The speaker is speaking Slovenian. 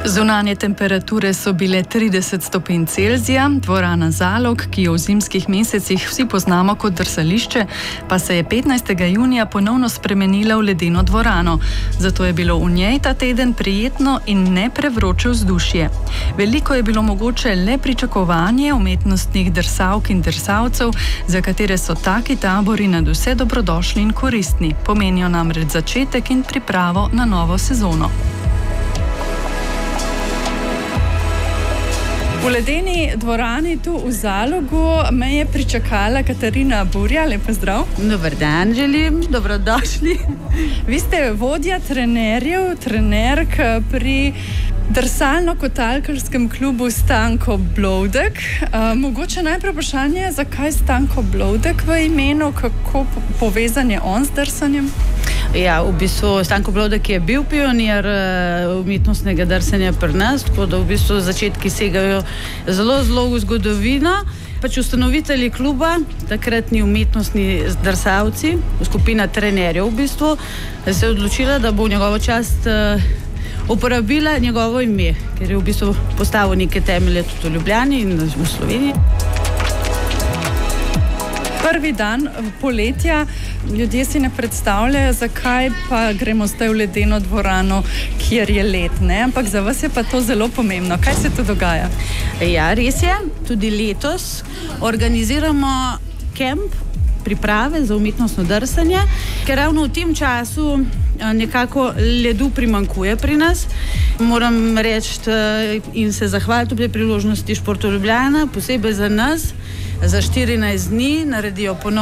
Zunanje temperature so bile 30 stopinj Celzija, dvorana Zalog, ki jo v zimskih mesecih vsi poznamo kot drsališče, pa se je 15. junija ponovno spremenila v ledeno dvorano. Zato je bilo v njej ta teden prijetno in ne prevroče vzdušje. Veliko je bilo mogoče le pričakovanje umetnostnih drsalk in drsalcev, za katere so taki tabori nadvse dobrodošli in koristni. Pomenijo namreč začetek in pripravo na novo sezono. V ledeni dvorani tu v Zalogu me je pričakala Katarina Burja. Lep pozdrav. Dober dan želim, dobrodošli. Vi ste vodja trenerjev, trenerk pri drsalno-kotalkarskem klubu Stanko Blodek. Mogoče najprej vprašanje, zakaj Stanko Blodek v imenu, kako povezan je on z drsanjem? Ja, v bistvu Stanko Blodek je bil pionir umetnostnega drsanja pri nas, tako da v bistvu začetki segajo zelo v zgodovino. Pač ustanovitelji kluba, takratni umetnostni drsalci, skupina trenerjev v bistvu, se je odločila, da bo v njegovo čast uporabila njegovo ime, ker je v bistvu postavil neke temelje tudi v Ljubljani in v Sloveniji. Prvi dan poletja, ljudje si ne predstavljajo, zakaj pa gremo zdaj v ledeno dvorano, kjer je led, ne? Ampak za vas je pa to zelo pomembno. Kaj se tu dogaja? Ja, res je. Tudi letos organiziramo kemp priprave za umetnostno drsanje, ker ravno v tem času nekako ledu primanjkuje pri nas. Moram reči in se zahvaliti ob tej priložnosti Športu Ljubljana, posebej za nas, za 14 dni naredijo ponovno